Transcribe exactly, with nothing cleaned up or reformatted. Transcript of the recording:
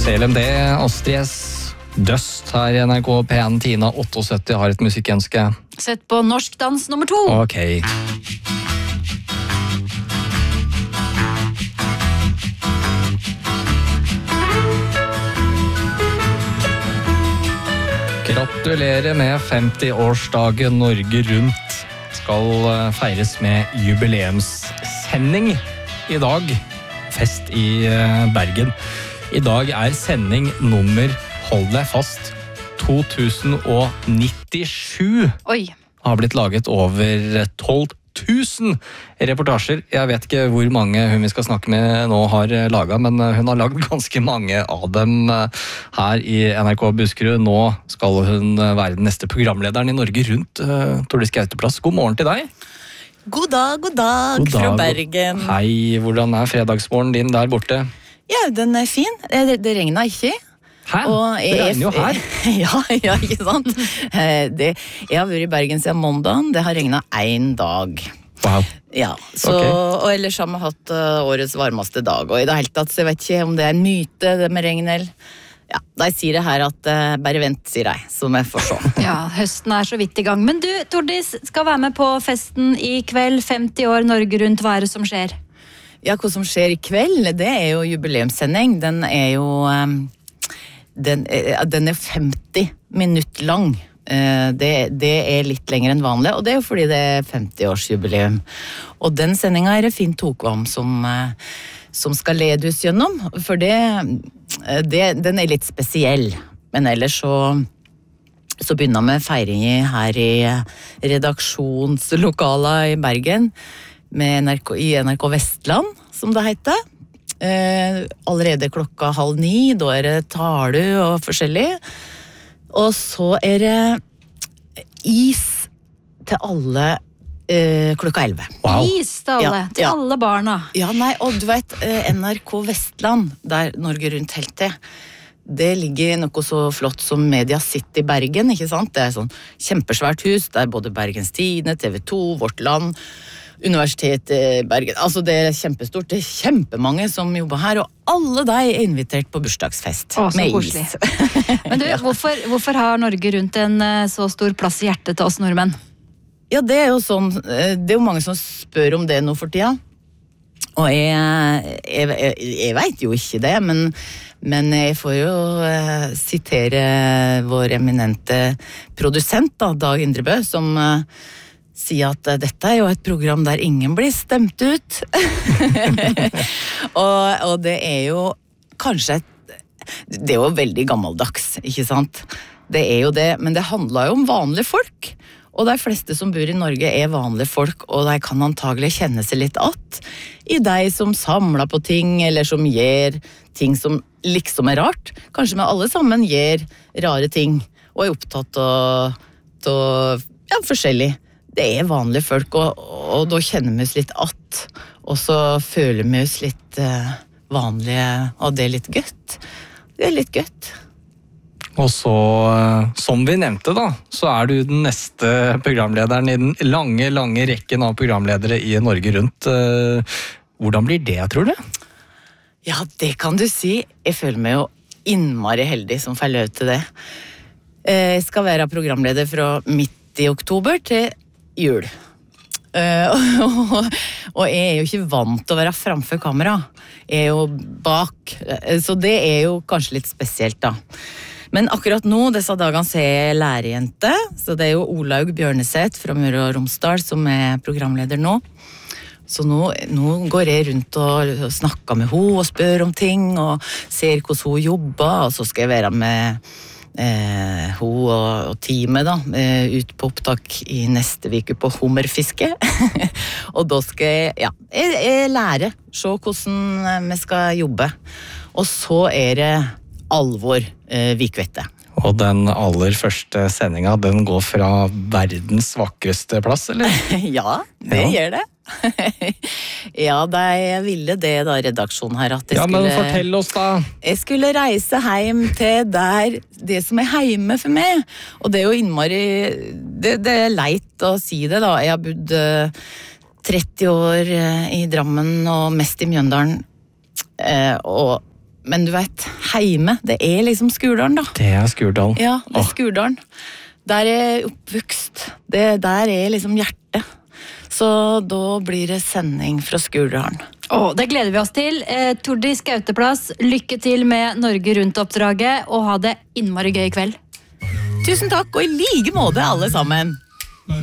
T L M D, Astrid S, Dust her i N R K P en. Tina syttiåtte har et musikkønske. Sett på Norsk dans nummer to. Ok. Gratulerer med femti-årsdagen. Norge Rundt skal feires med jubileumssending i dag. Fest i Bergen. I dag er sending nummer, hold deg fast, to tusen nittisju. Oi. Har blitt laget over tolv tusen reportasjer. Jeg vet ikke hvor mange hun vi skal snakke med nå har laget, men hun har laget ganske mange av dem her i N R K Buskerud. Nå skal hun være den neste programlederen i Norge Rundt. Tordis Gauteplass, god morgen til deg. God dag, god dag, god dag fra Bergen. Hei, hvordan er fredagsmorgen din der borte? Ja, den er fin. Det, det regner ikke. Hæ? Det regner jo her. Ja, ja, ikke sant? Det, jeg har vært i Bergen siden måndagen. Det har regnet en dag. Wow. Ja, så, okay. Og ellers har vi hatt uh, årets varmeste dag. Og i det hele tatt, så jeg vet ikke om det er en myte, det med regn eller... Ja, de sier det her at uh, bare vent, sier de, så vi får se. Ja, høsten er så vidt i gang. Men du, Tordis, skal være med på festen i kveld. femti år Norge Rundt, hva er det som skjer? Ja, hva som skjer i kveld, det er jo jubileumssending. Den er jo... Um, Den, den er femti minutter lang. Det, det er litt lenger enn vanlig, og det er jo fordi det er femti-årsjubileum. Og den sendingen er det Finn Tokvam som, som skal ledes gjennom, for det, det, den er litt spesiell. Men ellers så, så begynner vi feiringen her i redaksjonslokalet i Bergen, med N R K, i N R K Vestland, som det heter. Eh, allerede klokka halv ni, da er det talu og forskjellig. Og så er det is til alle eh, klokka elleve. Wow. Is til alle, ja, til ja. alle barna. Ja, nei, og du vet, eh, N R K Vestland, der Norge Rundt helt til, det ligger noe så flott som Media City Bergen, ikke sant? Det er sånn kjempesvært hus, der både Bergens Tidende, T V to, Vårt Land, Universitetet i Bergen, altså det er kjempestort, det er kjempemange som jobber her, og alle de er invitert på bursdagsfest. Å, så koselig. Men du, ja. hvorfor, hvorfor har Norge Rundt en så stor plass i hjertet til oss nordmenn? Ja, det er jo sånn, det er jo mange som spør om det nå for tida, og jeg, jeg, jeg, jeg vet jo ikke det, men, men jeg får jo uh, sitere vår eminente produsent, da, Dag Indrebø, som uh, sier at dette er jo et program der ingen blir stemt ut. og, og det er jo kanskje et, det er jo veldig gammeldags, ikke sant? Det er jo det, men det handler jo om vanlige folk. Og de fleste som bor i Norge er vanlige folk, og de kan antagelig kjenne seg litt att i de som samler på ting, eller som gjør ting som liksom er rart. Kanskje vi alle sammen gjør rare ting, og er opptatt av, av ja, forskjellig. Det er vanlige folk, og, og da kjenner vi oss litt att, og så føler vi oss litt uh, vanlige, og det er litt gøtt. Det er litt gøtt. Og så, som vi nevnte da, så er du den neste programlederen i den lange, lange rekken av programledere i Norge Rundt. Hvordan blir det, tror du? Ja, det kan du si. Jeg føler meg jo innmari heldig som får lov til det. Jeg skal være programleder fra midt i oktober til jul. Uh, og, og jeg er jo ikke vant til å være framfor kamera. Jeg er jo bak. Så det er jo kanskje litt spesielt da. Men akkurat nå, disse dagene, så er jeg lærerjente. Så det er jo Olaug Bjørneseth fra Møre og Romsdal som er programleder nå. Så nå, nå går jeg rundt og, og snakker med henne og spør om ting, og ser hvordan hun jobber, og så skal jeg være med Eh, hun og, og teamet da, eh, ut på opptak i neste uke på hummerfiske. Og da skal jeg, ja, jeg, jeg lære, se hvordan vi skal jobbe. Og så er det alvor eh, vikvette. Og den aller første sendingen, den går fra verdens vakreste plass, eller? Ja, det ja. gjør det. Ja, da jeg ville det da, redaksjonen her, at jeg ja, skulle... Ja, men fortell oss da. Jeg skulle reise hjem til der, det som er hjemme for meg. Og det er jo innmari... Det, det er leit å si det da. Jeg har bodd uh, tretti år uh, i Drammen, og mest i Mjøndalen. Uh, og Men du vet, heime, det er liksom Skurdalen da. Det er Skurdalen. Ja, det er Åh. Skurdalen. Der er jeg oppvokst. Det, der er liksom hjertet. Så da blir det sending fra Skurdalen. Åh, det gleder vi oss til. Eh, Tordis Gauteplass, lykke til med Norge Rundt-oppdraget, og ha det innmari gøy i kveld. Tusen takk, og i like måte alle sammen.